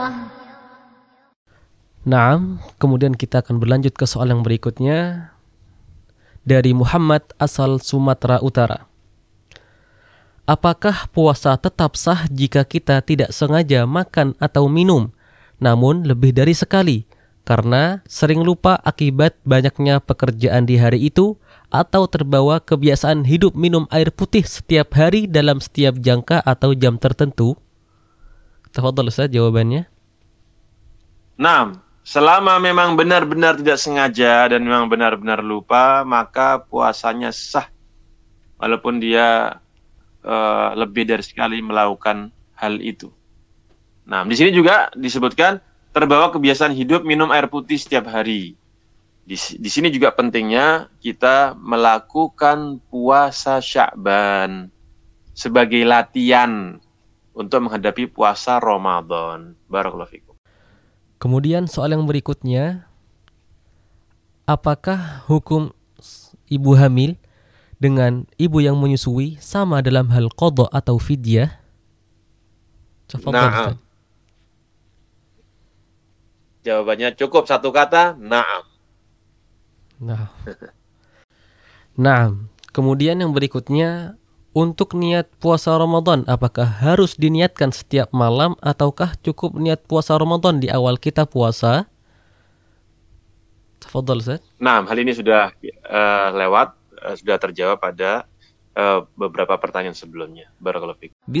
Naam, kemudian kita akan berlanjut ke soal yang berikutnya dari Muhammad asal Sumatera Utara. Apakah puasa tetap sah jika kita tidak sengaja makan atau minum, namun lebih dari sekali, karena sering lupa akibat banyaknya pekerjaan di hari itu, atau terbawa kebiasaan hidup minum air putih setiap hari dalam setiap jangka atau jam tertentu? Tafadhol Ustaz jawabannya. Nah, selama memang benar-benar tidak sengaja dan memang benar-benar lupa, maka puasanya sah. Walaupun dia lebih dari sekali melakukan hal itu. Nah, di sini juga disebutkan terbawa kebiasaan hidup minum air putih setiap hari. Di sini juga pentingnya kita melakukan puasa Sya'ban sebagai latihan untuk menghadapi puasa Ramadan. Barakallahu fikum. Kemudian soal yang berikutnya, apakah hukum ibu hamil dengan ibu yang menyusui sama dalam hal qadha atau fidyah? Tafadhol Ustaz. Jawabannya cukup satu kata, na'am. Nah, kemudian yang berikutnya, untuk niat puasa Ramadan, apakah harus diniatkan setiap malam ataukah cukup niat puasa Ramadan di awal kita puasa? Tafadhol Ustaz. Nah, hal ini sudah lewat, sudah terjawab pada beberapa pertanyaan sebelumnya. Barakallahu fiik.